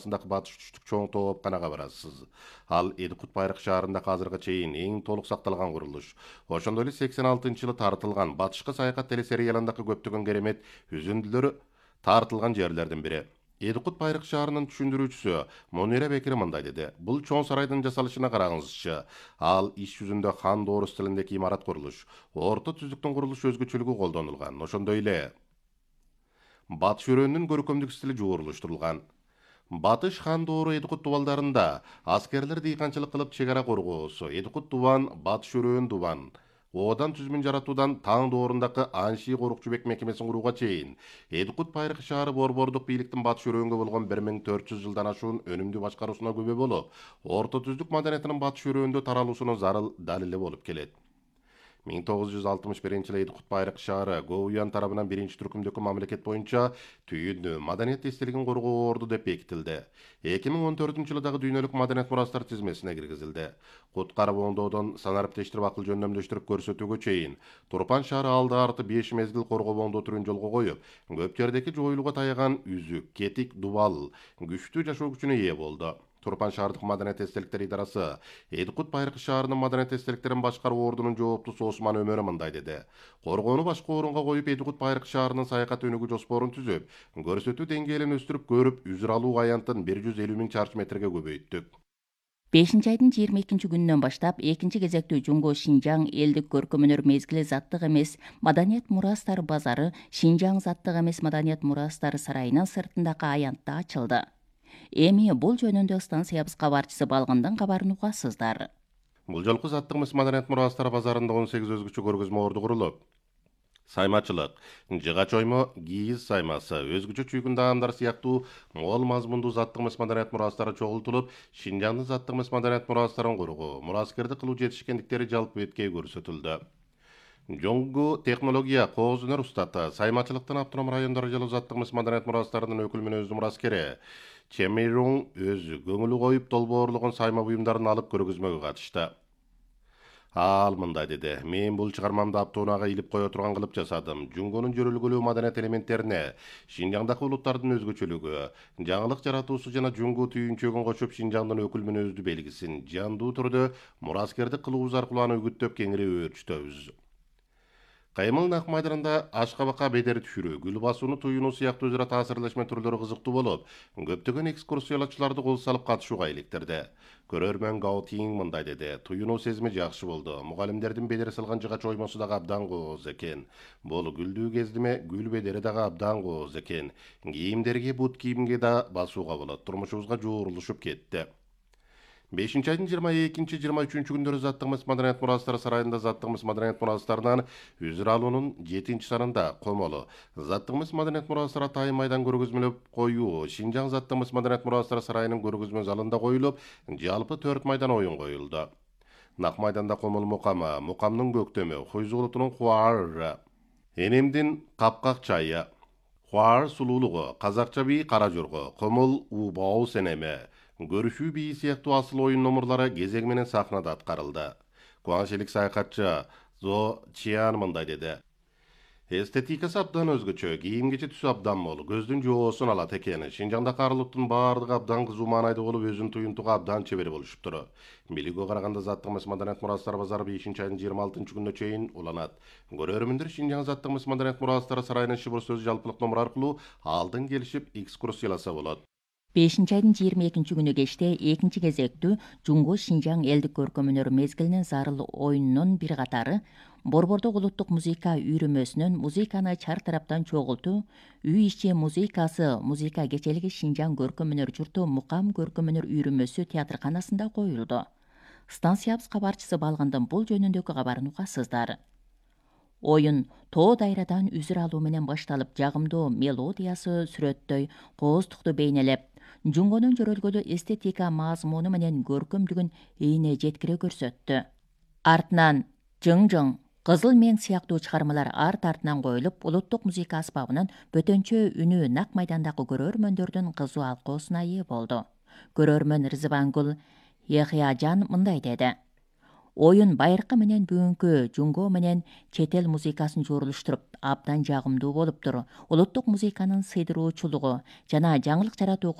батыш түштүк чоң топ канага барасыз. Ал Эдикут Байрак шаарында азыркы чейин эң толук сакталган курулуш. Ошондой эле 86-жылы тартылган батышкы саякат телесериалындагы көптөгөн керемет үзүндүлөр тартылган жерлердин бири. Эдикут Байрак шаарынын түшүндүрүүчүсү Монира Бекир мындай деди. Бул чоң сарайдын жасалышына караңызчы. Ал иш жүзүндө хан доору стилиндеги имарат курулуш. Орто түздүктүн курулуш өзгөчөлүгү колдонулган. Ошондой эле батыш өрөөнүнүн көркөмдүк стили жуурулуштурулган. Батыш хан доору Эдикут дубалдарында аскерлер дыйканчылык кылып чек ара коргоосу, Эдикут дубан, Батыш өрөөн дубан, Оодан түзмүн жаратуудан таң доорундагы Анши корукчубек мекемесин курууга чейин Эдикут Байрак шаары борбордук бийликтин Батыш өрөөнгө болгон 1400 жылдан ашуун өнүмдүү башкаруусуна күбө болуп, орто түздүк маданиятынын Батыш өрөөндө таралуусунун зарыл далили болуп келет. 1961 Эдикут Байрак шаары Гоуян тарабынан биринчи түркүмдөгү мамлекет боюнча түйүндүү маданият эстелигин коргоо орду деп бекитилди. 2014 дагы дүйнөлүк маданият мурастар тизмесине киргизилди. Куткарып оңдоодон санариптештирип акыл жөндөмдөштүрүп көрсөтүүгө чейин Турпан шаары алды арты 5 мезгил коргоо оңдоо түрүн жолго коюп, көп жердеги жоюлууга таяган үзүк, кетик, дубал күчтүү жашоо күчүнө ээ болду. Турпан шаардык маданият эстеликтер идарасы Эдикут Байрак шаарынын маданият эстеликтерин башкаруу ордунун жооптусу Осман Өмөрү мындай деди. Коргоону башка орунга коюп Эдикут Байрак шаарынын саякат өнүгүү жоспорун түзүп, көрсөтүү деңгээлин өстүрүп көрүп, үзүр алуу аянтын 150 000 чарчы метрге көбөйттүк. 5 айдын 22-күнүнөн баштап экинчи кезектүү Жумго Шинжаң элдик көркөм-өнөр мезгили заттык эмес маданият мурастары базары Шинжаң заттык эмес маданият мурастары сарайынын сыртындагы аянтта ачылды. Эми бул жөнүндө станциябыз кабарчысы Балгындын кабарын угасыздар. Бул жолку заттык эмес маданият мурастары базарында 18 өзгөчө көргөзмө орду курулуп, саймачылык, жыгач оймо, кийиз саймасы, өзгөчө чүйгүн даамдар сыяктуу мол мазмундуу заттык эмес маданият мурастары чогултулуп, Шинжаңдын заттык эмес маданият мурастарын куруу, мураскерди кылуу жетишкендиктери жалпы бетке көрсөтүлдү. Жоңгу технология кооз өнөр устаты, саймачылыктын автоном райондору жалуу заттык эмес маданият мурастарынын өкүл мүнөздүү мураскери Чемирун өзү көңүлү коюп долбоорлогон сайма буюмдарын алып көргөзмөгө катышты. Ал мындай деди. Мен бул чыгармамды аптоонага илип кое турган кылып жасадым. Жунгонун жөрөлгөлүү маданият элементтерине, Шинжаңдагы улуттардын өзгөчөлүгү, жаңылык жаратуусу жана Жунгу түйүнчөгүн кошуп Шинжаңдын өкүл мүнөздүү белгисин жандуу түрдө мураскерди кылуубуз аркылуу аны үгүттөп кеңири өөрчүтөбүз. Каймыл нак майданында Ашкабакка бедери түшүрүү, гүл басууну туюнуу сыяктуу өзара таасирлешме түрлөрү кызыктуу болуп, көптөгөн экскурсиялачыларды кол салып катышууга иликтирди. Көрөрмөн Гао Тиң мындай деди. Туюнуу сезими жакшы болду. Мугалимдердин бедери салган жыгач оймосу дагы абдан кооз экен. Бул гүлдүү кездиме гүл бедери дагы абдан кооз экен. Кийимдерге, бут кийимге да басууга болот. Турмушубузга жуурулушуп кетти. 5-айдын 22-23 күндөрү заттык эмес маданият мурастары сарайында заттык эмес маданият мурастарынан үзүр алуунун 7-санында комолу заттык эмес маданият мурастары атайын майдан көргөзмөлөп коюу Шинжаң заттык эмес маданият мурастары сарайынын көргөзмө залында коюлуп, жалпы 4 майдан оюн коюлду. Нак майданда комол мукамы, мукамдын көктөмү, Хуйзулутунун хуары, энемдин капкак чайы, хуар сулуулугу, казакча бий кара жорго, комол убау сенеме, көрүшүү бийи сыяктуу асыл оюн номурлары кезеги менен сахнада аткарылды. Кубанычылык саякатчы Зо Чиан мындай деди. Эстетикасы абдан өзгөчө, кийим-кечи түсү абдан мол, көздүн жоосун алат экен. Шинжаңда каарылыктын баардыгы абдан кызуу маанайда болуп, өзүн туюнтууга абдан чебер болушуптур. Билүүгө караганда заттык эмес маданият мурастары базары 5-айдын 26-күнүнө чейин уланат. Көрөрмөндөр Шинжаң заттык эмес маданият мурастары сарайынын шыбыр сөз жалпылык номуру аркылуу алдын келишип экскурсияласа болот. 5-айдын 22-күнү кечте экинчи кезектүү Жумго Шинжаң элдик көркөм-өнөр мезгилинин зарыл оюнунун бир катары Борбордук улуттук музыка үйрүмөсүнөн музыканы чар тараптан чогултуу, үй ичи музыкасы музыка кечелиги Шинжаң көркөм-өнөр журту Мукам көркөм-өнөр үйрүмөсү театрканасында коюлду. Станциябыз кабарчысы Балгындын бул жөнүндөгү кабарын угасыздар. Оюн тоо дайрадан үзүр алуу менен башталып, жагымдуу мелодиясы сүрөттөй, кооздукту бейнелеп, Жунгонун жөрөлгөлүү эстетика мазмуну менен көркөмдүгүн ийне жеткире көрсөттү. Артынан Жың-жың, Кызыл мең сыяктуу чыгармалар арт артынан коюлуп, улуттук музыка аспабынын бөтөнчө үнү нак майдандагы көрөрмөндөрдүн кызуу алкоосуна ээ болду. Көрөрмөн Рызыбангүл Яхыяжан мындай деди. Оюн байыркы менен бүгүнкү Жунго менен чет эл музыкасын жуурулуштуруп, абдан жагымдуу болуптур. Улуттук музыканын сыйдыруучулугу жана жаңылык жаратууга